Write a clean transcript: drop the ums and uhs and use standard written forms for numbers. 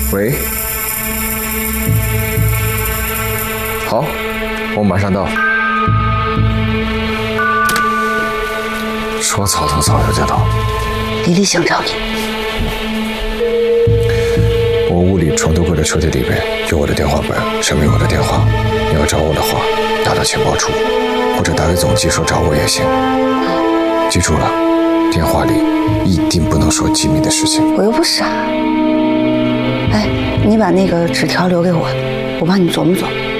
喂，好，我马上到。说早就早就到。 李丽想找你。 我屋里床头柜的抽屉里边有我的电话本，上面有我的电话。你要找我的话，打到情报处，或者打给总机说找我也行。记住了，电话里一定不能说机密的事情。 我又不傻。哎，你把那个纸条留给我，我帮你琢磨琢磨。